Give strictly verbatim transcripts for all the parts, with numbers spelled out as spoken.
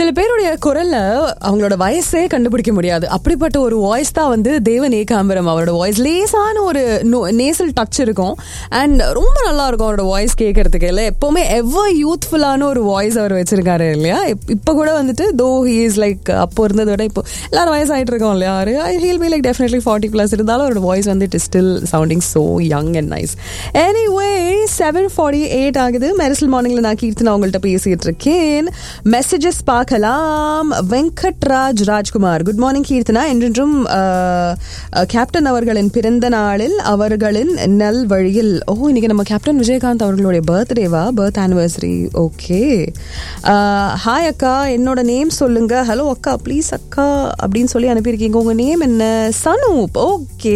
சில பேருடைய குரல்ல அவங்களோட வயசே கண்டுபிடிக்க முடியாது. அப்படிப்பட்ட ஒரு வாய்ஸ் தான் வந்து தேவன் ஏகாம்பரம். அவரோட வாய்ஸ் லேசான ஒரு நேசல் டச் இருக்கும் அண்ட் ரொம்ப நல்லா இருக்கும் அவரோட வாய்ஸ் கேட்கறதுக்கு. இல்லை எப்பவுமே எவர் யூத்ஃபுல்லான ஒரு வாய்ஸ் அவர் வச்சிருக்காரு இல்லையா. இப்போ கூட வந்துட்டு தோ ஹி இஸ் லைக் அப்போ இருந்ததை விட இப்போ எல்லாரும் வயசு ஆகிட்டு இருக்கோம் இல்லையா. I feel be like definitely forty plus இருந்தாலும் அவரோட வாய்ஸ் வந்து it is still sounding so young and nice. Anyway seven forty eight ஆகுது. மெரிசல் மார்னிங்ல நான் கீர்த்தனா உங்கள்கிட்ட பேசிட்டு இருக்கேன். மெசேஜஸ் பார்க்கலாம். Venkatraj Rajkumar, good morning Keerthana. என்றென்றும் கேப்டன் அவர்களின் பிறந்த நாளில் அவர்களின் நல் வழியில். ஓ, இன்னைக்கு நம்ம கேப்டன் விஜயகாந்த் அவர்களுடைய பர்த்டேவா, பர்த் ஆனிவர்சரி. ஓகே, ஹாய் அக்கா, என்னோட நேம் சொல்லுங்க. ஹலோ அக்கா, ப்ளீஸ் அக்கா அப்படின்னு சொல்லி அனுப்பியிருக்கீங்க. உங்க நேம் என்ன? சனூப். ஓகே,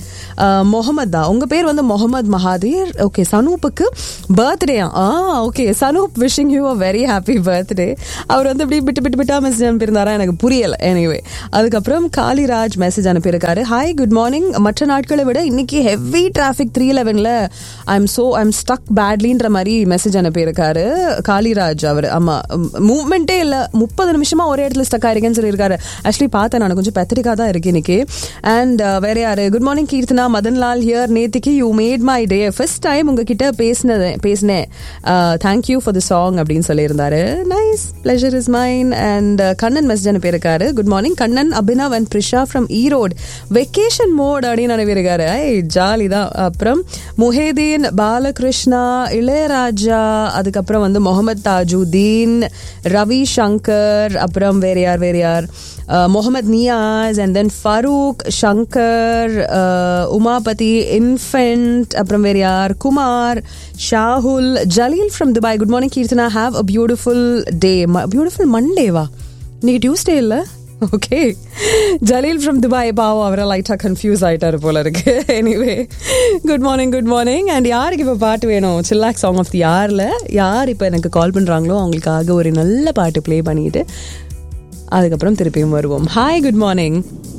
முகமதா, உங்க பேர் வந்து Mohammed Mahathir. Okay, சனூப்புக்கு birthday. Ah okay, Sanoop wishing you a very happy birthday. அவர் வந்து இப்படி விட்டு விட்டு விட்டா மெசேஜ் அனுப்பியிருந்தாரா எனக்கு புரியல. எனிவே, அதுக்கப்புறம் காளிராஜ் மெசேஜ் அனுப்பியிருக்காரு. Hi, good morning. மற்ற நாட்களை விட இன்னைக்கு heavy traffic three லெவன்ல I am so I am stuck பேட்லின்ற மாதிரி மெசேஜ் அனுப்பியிருக்காரு காளிராஜ். அவர் ஆமா, மூவ்மெண்ட்டே இல்லை, முப்பது நிமிஷமா ஒரே இடத்துல ஸ்டக் ஆயிருக்கேன்னு சொல்லியிருக்காரு. ஆக்சுவலி பார்த்தேன் நான், கொஞ்சம் பெத்தரிக்கா தான் இருக்கு இன்னைக்கு. அண்ட் வேற யாரு? Good morning Keerthana, Madanlal here. நேத்திக்கு you made my day. First time உங்ககிட்ட பேசினது பேசினேன். தேங்க்யூ ஃபார் த சாங் அப்படின்னு சொல்லியிருந்தாரு. Nice, pleasure is mine. And Kannan message அனுப்பியிருக்காரு. Good morning Kannan, Abhinav and Prisha from Erode. Vacation mode அப்படின்னு அனுப்பியிருக்காரு. ஐ ஜாலி தான். அப்புறம் முஹேதீன், பாலகிருஷ்ணா, இளையராஜா, அதுக்கப்புறம் வந்து முகமது தாஜுதீன், ரவி சங்கர், அப்புறம் வேற யார் வேற யார் Mohammed Niyas, and then Farooq, Shankar, Umapathi, infant, அப்புறம் வேற யார் Kumar, Shahul, Jaleel from Dubai. Good morning Keerthana, have a beautiful day. Beautiful மண்டேவா? இன்னைக்கு டியூஸ்டே இல்லை? Okay, Jaleel from Dubai. பாவம், அவரை லைட்டாக கன்ஃபியூஸ் ஆகிட்டாரு போல இருக்கு. Anyway, good morning good morning. And யாருக்கு இப்போ பாட்டு வேணும்? சில்லாக் சாங் ஆஃப் தி யாரில் யார் இப்போ எனக்கு கால் பண்ணுறாங்களோ அவங்களுக்காக ஒரு நல்ல பாட்டு ப்ளே பண்ணிட்டு அதுக்கப்புறம் திருப்பியும் வருவோம். Hi, good morning.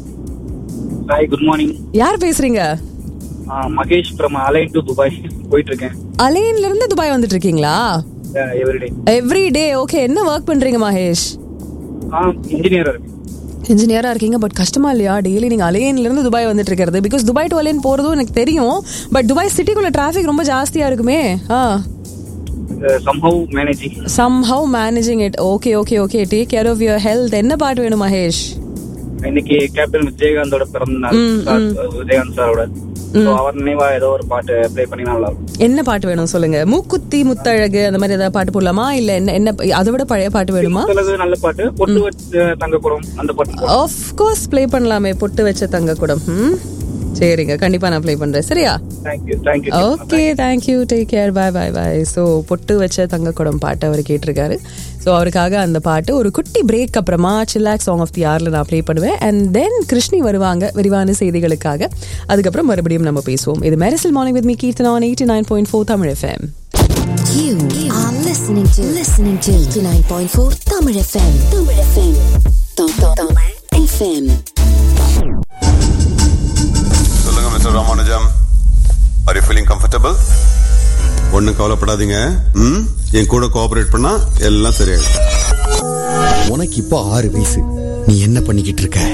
Hi, good morning. யார் பேசுறீங்க? Mahesh from align to Dubai போயிட்டு இருக்கேன். அலைன்ல இருந்து துபாய் வந்துட்டு இருக்கீங்களா? எவ்ரிடே. எவ்ரிடே. ஓகே, என்ன ஒர்க் பண்றீங்க மகேஷ்? இன்ஜினியரா இருக்கேன். இன்ஜினியரா இருக்கீங்க. பட் கஷ்டமா இல்லையா டெய்லி நீங்க அலைன்ல இருந்து துபாய் வந்துட்டு இருக்கிறது? பிகாஸ் துபாய் டு அலைன் போறதும் எனக்கு தெரியும், பட் துபாய் சிட்டிக்குள்ள டிராஃபிக் ரொம்ப ஜாஸ்தியா இருக்குமே. ஆ somehow managing somehow managing it. okay okay okay take care of your health. என்ன பாட்டு வேணும் மகேஷ்? இன்னைக்கு கேப்டன் விஜயகாந்தோட பிறந்த நாள். விஜயகாந்த் சாரோட, அவர் நினைவா ஏதோ ஒரு பாட்டு ப்ளே பண்ணி நல்லா இருக்கும். என்ன பாட்டு வேணும் சொல்லுங்க? மூக்குத்தி முத்தழகு அந்த மாதிரி ஏதாவது பாட்டு போடலாமா, இல்ல என்ன என்ன அதை விட பழைய பாட்டு வேணுமா? நல்ல பாட்டு, பொட்டு வச்ச தங்க குடம், அந்த பாட்டு ஆஃப் கோர்ஸ் ப்ளே பண்ணலாமே. பொட்டு வச்ச தங்க குடம். ம் சரிங்க, கண்டிப்பா நான் ப்ளே பண்றேன். சரியா? Okay, thank you, take care, by by by. So பொட்டு வச்ச தங்க குடம் பாட்டு அவர் கேட்டிருக்காரு. ஸோ அவருக்காக அந்த பாட்டு ஒரு குட்டி பிரேக் அப்புறமா சில்லாக் சாங் ஆஃப் தி ஆர்ல நான் ப்ளே பண்ணுவேன். அண்ட் தென் கிருஷ்ணி வருவாங்க விரிவான செய்திகளுக்காக. அதுக்கப்புறம் மறுபடியும் நம்ம பேசுவோம். இது Mersal morning with me Keerthana on eighty-nine point four Tamil F M. You are listening to listening to eighty-nine point four Tamil F M. Tamil F M. Tamil F M. சொல்லுங்க mister Ramanujam, are you feeling comfortable? ஒன்னும் கவலைப்படாதீங்க. ம் என் கூட cooperate பண்ணா எல்லாம் சரியாயிடும். உனக்கு இப்போ ஆறு வயசு. நீ என்ன பண்ணிக்கிட்டு இருக்க?